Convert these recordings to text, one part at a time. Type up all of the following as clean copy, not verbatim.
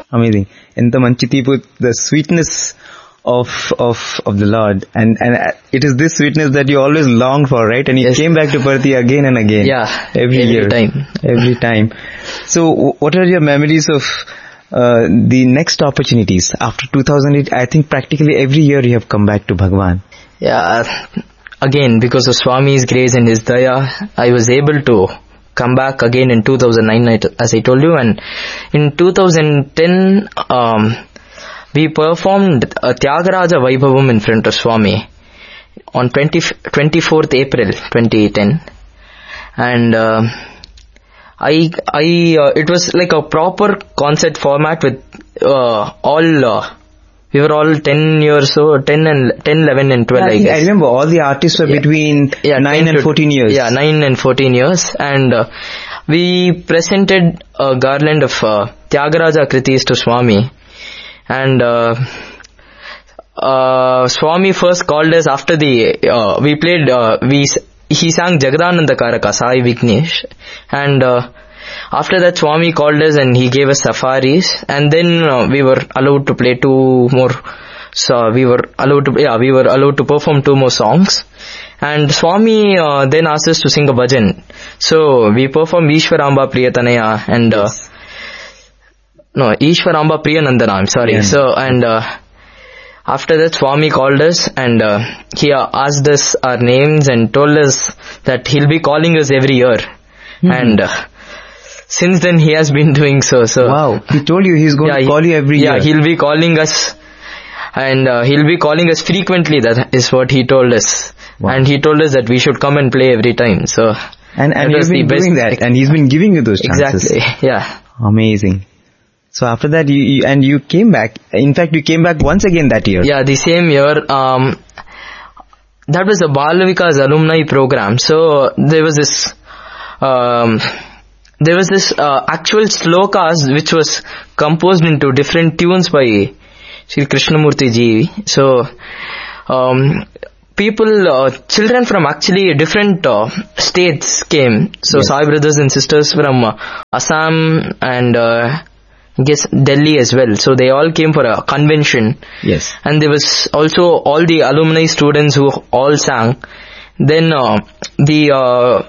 Amazing. Enta manchi teepu, the sweetness of the Lord, and it is this sweetness that you always longed for, right? And you came back to Parthi again and again. Yeah, every year. Every time. So what are your memories of the next opportunities after 2008? I think practically every year you have come back to Bhagwan. Yeah, again, because of Swami's grace and his daya, I was able to come back again in 2009, as I told you, and in 2010, we performed a Tyagaraja Vaibhavam in front of Swami on 24th April 2010, and it was like a proper concert format with we were all 10 years old, 10, 11 and 12, I guess. I remember all the artists were between 9 and 14 years. Yeah, 9 and 14 years. And we presented a garland of Tyagaraja Kritis to Swami. And Swami first called us after we played, he sang Jagadananda Karaka, Sai Vignesh. And after that, Swami called us and he gave us safaris, and then we were allowed to play two more. So we were allowed to perform two more songs. And Swami then asked us to sing a bhajan. So we performed Ishwaramba Priyatanaya and Ishwaramba Priyanandana. I'm sorry. Yeah. So after that, Swami called us and he asked us our names and told us that he'll be calling us every year. Mm-hmm. And since then he has been doing so. Wow, he told you he's going to call you every year. Yeah, he'll be calling us, and he'll be calling us frequently. That is what he told us. Wow. And he told us that we should come and play every time. So and you've been doing that, and he's been giving you those chances. Exactly, yeah. Amazing. So after that, you came back. In fact, you came back once again that year. Yeah, the same year. That was a Balavikas alumni program. So there was this actual slokas which was composed into different tunes by Sri Krishnamurti ji. So children from actually different states came. So yes. Sai brothers and sisters from Assam and I guess Delhi as well. So they all came for a convention. Yes. And there was also all the alumni students who all sang. Then the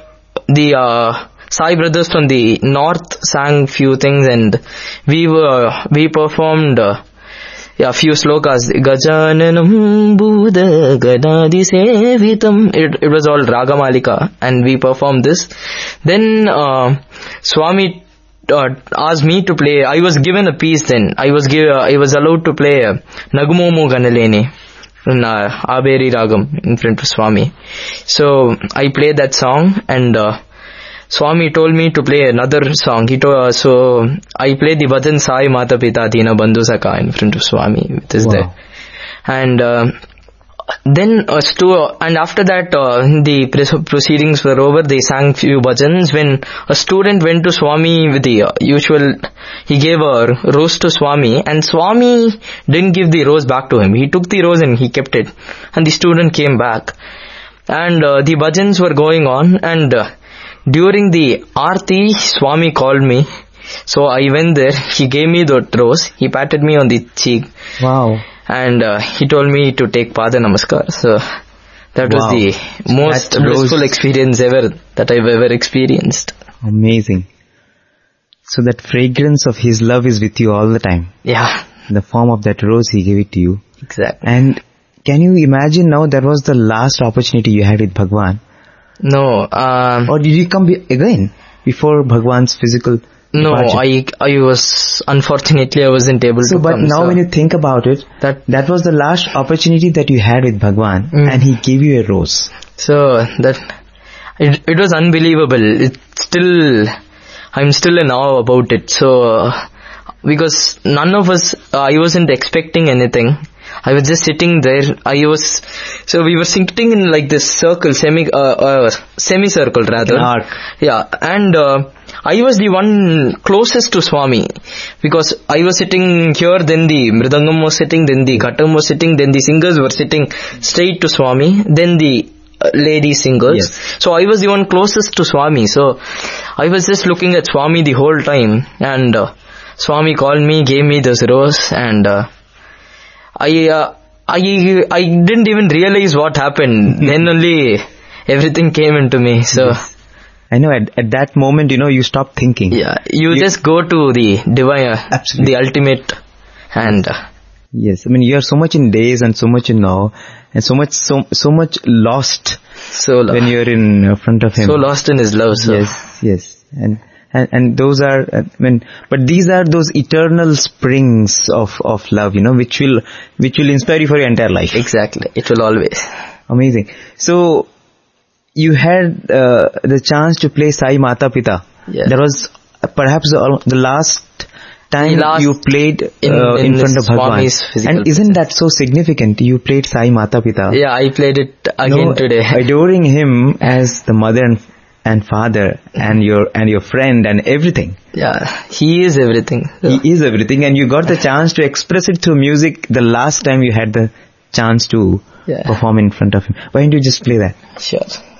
Sai brothers from the north sang few things, and we performed a few slokas. Gajananam Buddha Gadadi Sevitam. It was all Ragamalika, and we performed this. Then Swami asked me to play. I was given a piece then. I was allowed to play Nagumomu Ganaleni in Aberi Ragam in front of Swami. So I played that song, and Swami told me to play another song. So I played the bhajan Sai Mata Pita Dina Bandhu Saka in front of Swami with his there. And then and after that the proceedings were over. They sang few bhajans. When a student went to Swami with the usual, he gave a rose to Swami, and Swami didn't give the rose back to him. He took the rose and he kept it, and the student came back, and the bhajans were going on, and during the Aarti, Swami called me. So I went there. He gave me that rose. He patted me on the cheek. Wow. And he told me to take Pada Namaskar. So that was the most blissful experience that I've ever experienced. Amazing. So that fragrance of his love is with you all the time. Yeah. In the form of that rose, he gave it to you. Exactly. And can you imagine now that was the last opportunity you had with Bhagwan? No. Or did you come again before Bhagwan's physical No, departure? I was, unfortunately, I wasn't able to but come. Now when you think about it, that was the last opportunity that you had with Bhagwan, and he gave you a rose. So it was unbelievable. I'm still in awe about it. So, because none of us, I wasn't expecting anything. I was just sitting there. So we were sitting in like this circle, semicircle rather. An arc. Yeah, and I was the one closest to Swami, because I was sitting here, then the Mridangam was sitting, then the Ghatam was sitting, then the singers were sitting straight to Swami, then the lady singers. Yes. So I was the one closest to Swami. So I was just looking at Swami the whole time, and Swami called me, gave me this rose, and I didn't even realize what happened. Then only everything came into me. So I know at that moment, you stop thinking. Yeah, you just go to the divine, Absolutely. the ultimate, and yes, I mean, you are so much in daze and so much in awe and so much lost when you're in front of him. So lost in his love. So. Yes, and those are, but these are those eternal springs of love, which will inspire you for your entire life. Exactly, it will always. Amazing. So you had the chance to play Sai Mata Pita. Yes. That was perhaps the last time you played in front of Bhagwan. And isn't that so significant? You played Sai Mata Pita. Yeah, I played it again today. Adoring him as the mother and father and your friend and everything. Yeah, he is everything. So. He is everything, and you got the chance to express it through music the last time you had the chance to perform in front of him. Why don't you just play that? Sure.